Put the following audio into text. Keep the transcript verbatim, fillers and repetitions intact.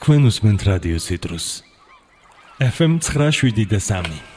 თქვენ უსმენთ რადიო ციტრუს. ეფ ემ ცხრა შვიდი და სამი.